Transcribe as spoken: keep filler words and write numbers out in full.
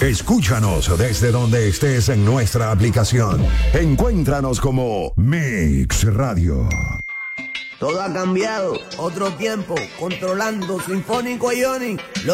Escúchanos desde donde estés en nuestra aplicación. Encuéntranos como Mix Radio. Todo ha cambiado, otro tiempo, controlando Sinfónico Ionic.